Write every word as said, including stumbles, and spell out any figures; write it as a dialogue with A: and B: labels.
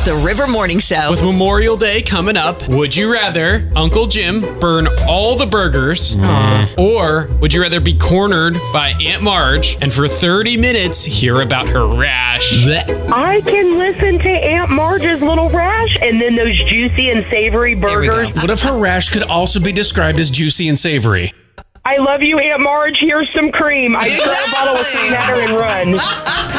A: The River Morning Show.
B: With Memorial Day coming up, would you rather Uncle Jim burn all the burgers, mm. or would you rather be cornered by Aunt Marge and for thirty minutes hear about her rash?
C: I can listen to Aunt Marge's little rash and then those juicy and savory burgers.
D: What if her rash could also be described as juicy and savory?
C: I love you, Aunt Marge. Here's some cream. I grab a bottle of cream at her and run.